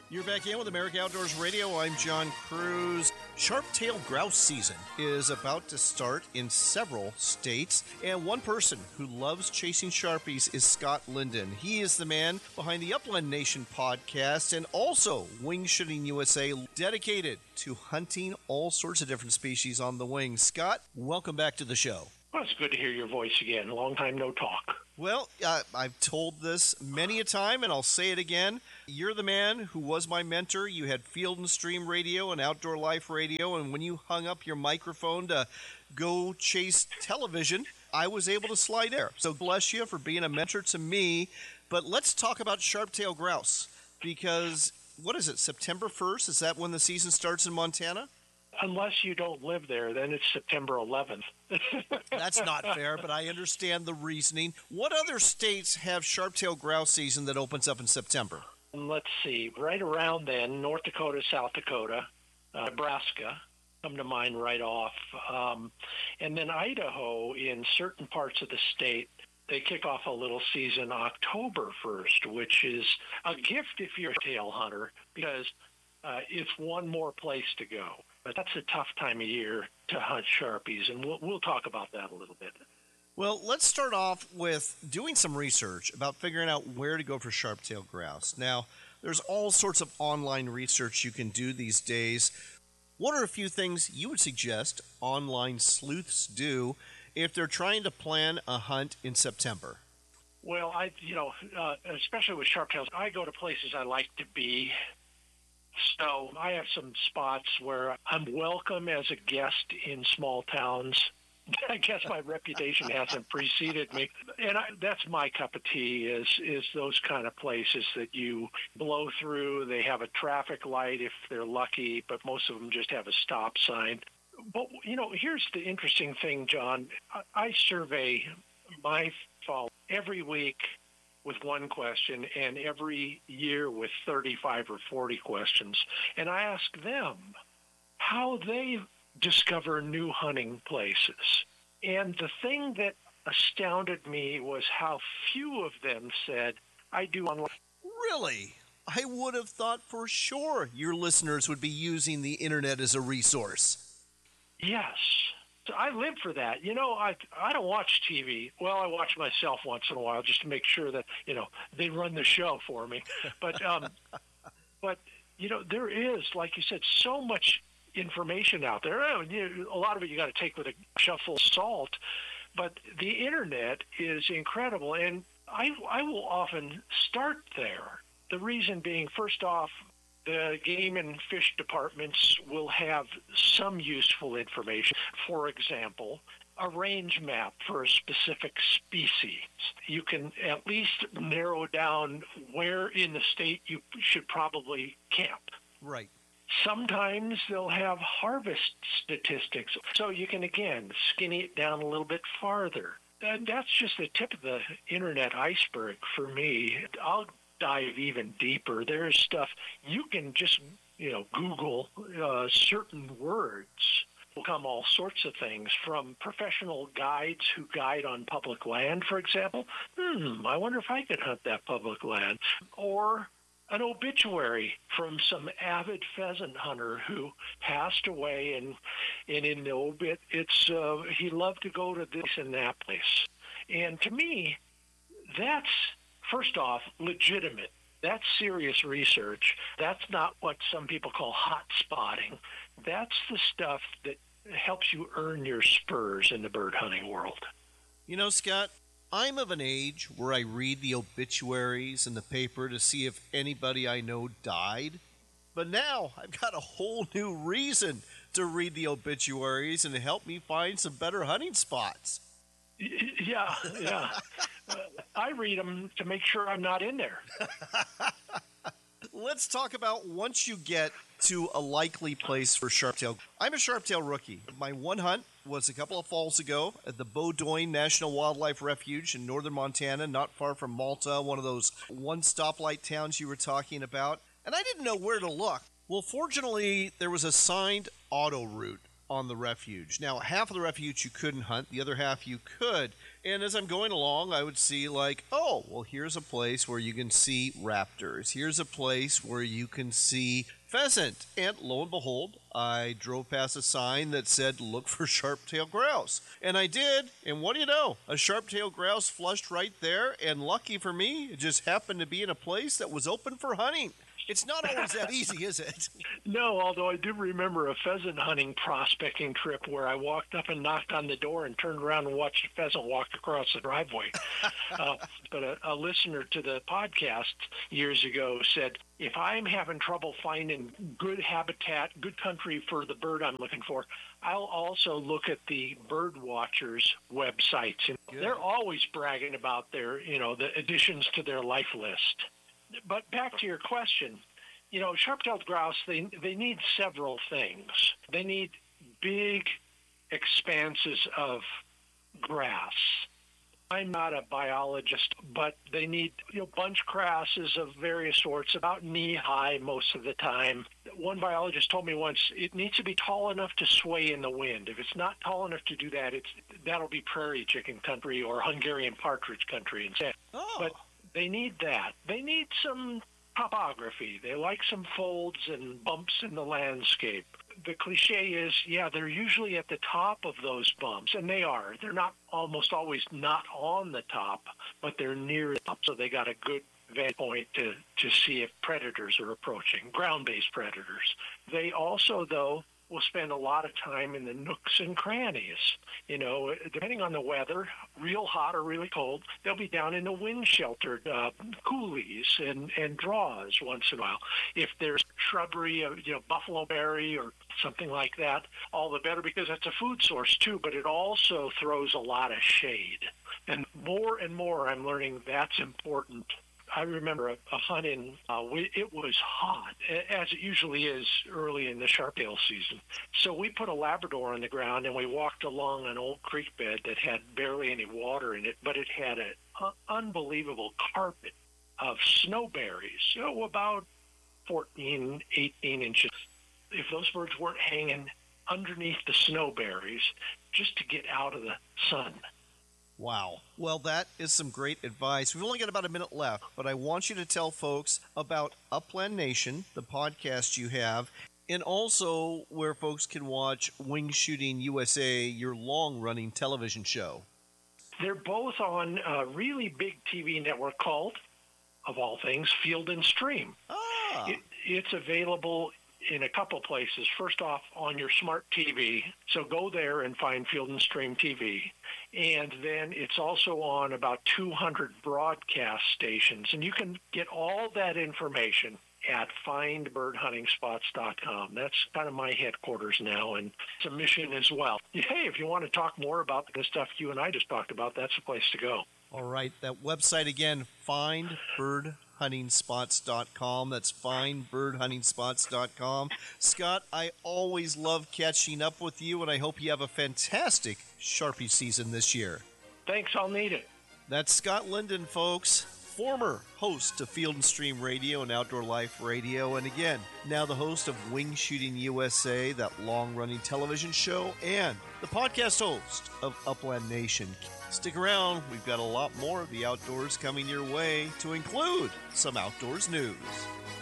You're back in with America Outdoors Radio. I'm John Cruz. Sharp-tailed grouse season is about to start in several states, and one person who loves chasing Sharpies is Scott Linden. He is the man behind the Upland Nation podcast and also Wing Shooting USA, dedicated to hunting all sorts of different species on the wing. Scott, welcome back to the show. Well, it's good to hear your voice again. Long time no talk. Well, I've told this many a time, and I'll say it again. You're the man who was my mentor. You had Field and Stream Radio and Outdoor Life Radio, and when you hung up your microphone to go chase television, I was able to slide there. So bless you for being a mentor to me. But let's talk about sharp-tailed grouse, because, what is it, September 1st? Is that when the season starts in Montana? Unless you don't live there, then it's September 11th. That's not fair, but I understand the reasoning. What other states have sharp-tailed grouse season that opens up in September? Let's see. Right around then, North Dakota, South Dakota, Nebraska come to mind right off. And then Idaho, in certain parts of the state, they kick off a little season October 1st, which is a gift if you're a tail hunter, because it's one more place to go. But that's a tough time of year to hunt Sharpies, and we'll talk about that a little bit. Well, let's start off with doing some research about figuring out where to go for sharp-tailed grouse. Now, there's all sorts of online research you can do these days. What are a few things you would suggest online sleuths do if they're trying to plan a hunt in September? Well, especially with sharp-tails, I go to places I like to be. So I have some spots where I'm welcome as a guest in small towns. I guess my reputation hasn't preceded me. And that's my cup of tea is those kind of places that you blow through. They have a traffic light if they're lucky, but most of them just have a stop sign. But, here's the interesting thing, John. I survey my fall every week with one question, and every year with 35 or 40 questions. And I ask them how they discover new hunting places. And the thing that astounded me was how few of them said, I do online. Really? I would have thought for sure your listeners would be using the internet as a resource. Yes. I live for that. I don't watch TV. Well, I watch myself once in a while just to make sure that, they run the show for me. But, there is, like you said, so much information out there. A lot of it you got to take with a shovelful of salt. But the internet is incredible. And I will often start there. The reason being, first off, the game and fish departments will have some useful information. For example, a range map for a specific species. You can at least narrow down where in the state you should probably camp. Right. Sometimes they'll have harvest statistics, so you can, again, skinny it down a little bit farther. And that's just the tip of the internet iceberg for me. I'll dive even deeper. There's stuff you can just, Google certain words. Will come all sorts of things, from professional guides who guide on public land, for example. I wonder if I could hunt that public land. Or an obituary from some avid pheasant hunter who passed away, and in the obit, it's he loved to go to this and that place. And to me, that's, first off, legitimate. That's serious research. That's not what some people call hot spotting. That's the stuff that helps you earn your spurs in the bird hunting world. Scott, I'm of an age where I read the obituaries in the paper to see if anybody I know died. But now I've got a whole new reason to read the obituaries and to help me find some better hunting spots. Yeah. I read them to make sure I'm not in there. Let's talk about once you get to a likely place for sharptail. I'm a sharptail rookie. My one hunt was a couple of falls ago at the Bowdoin National Wildlife Refuge in northern Montana, not far from Malta, one of those one stoplight towns you were talking about. And I didn't know where to look. Well, fortunately, there was a signed auto route on the refuge. Now, half of the refuge you couldn't hunt, the other half you could. And as I'm going along, I would see like, oh, well, here's a place where you can see raptors. Here's a place where you can see pheasant. And lo and behold, I drove past a sign that said, look for sharp-tailed grouse. And I did, and what do you know? A sharp-tailed grouse flushed right there, and lucky for me, it just happened to be in a place that was open for hunting. It's not always that easy, is it? No, although I do remember a pheasant hunting prospecting trip where I walked up and knocked on the door and turned around and watched a pheasant walk across the driveway. But a listener to the podcast years ago said, if I'm having trouble finding good habitat, good country for the bird I'm looking for, I'll also look at the bird watchers websites. And they're always bragging about their, the additions to their life list. But back to your question, sharp-tailed grouse, they need several things. They need big expanses of grass. I'm not a biologist, but they need bunch grasses of various sorts, about knee-high most of the time. One biologist told me once, it needs to be tall enough to sway in the wind. If it's not tall enough to do that, that'll be prairie chicken country or Hungarian partridge country instead. Oh. But they need that. They need some topography. They like some folds and bumps in the landscape. The cliche is, they're usually at the top of those bumps, and they are. They're not almost always not on the top, but they're near the top, so they got a good vantage point to see if predators are approaching, ground-based predators. They also, though, will spend a lot of time in the nooks and crannies. Depending on the weather, real hot or really cold, they'll be down in the wind-sheltered coulees and draws once in a while. If there's shrubbery, buffalo berry or something like that, all the better, because that's a food source too, but it also throws a lot of shade. And more I'm learning that's important. I remember a hunt it was hot, as it usually is early in the sharp-tail season. So we put a Labrador on the ground, and we walked along an old creek bed that had barely any water in it, but it had an unbelievable carpet of snowberries, about 14, 18 inches. If those birds weren't hanging underneath the snowberries just to get out of the sun. Wow. Well, that is some great advice. We've only got about a minute left, but I want you to tell folks about Upland Nation, the podcast you have, and also where folks can watch Wing Shooting USA, your long-running television show. They're both on a really big TV network called, of all things, Field and Stream. It's available in a couple places. First off, on your smart TV. So go there and find Field and Stream TV. And then it's also on about 200 broadcast stations. And you can get all that information at findbirdhuntingspots.com. That's kind of my headquarters now, and it's a mission as well. Hey, if you want to talk more about the stuff you and I just talked about, that's the place to go. All right. That website again, findbirdhuntingspots.com. That's findbirdhuntingspots.com. Scott, I always love catching up with you, and I hope you have a fantastic Sharpie season this year. Thanks. I'll need it. That's Scott Linden, folks, former host of Field and Stream Radio and Outdoor Life Radio, and again, now the host of Wing Shooting USA, that long-running television show, and the podcast host of Upland Nation. Stick around. We've got a lot more of the outdoors coming your way, to include some outdoors news.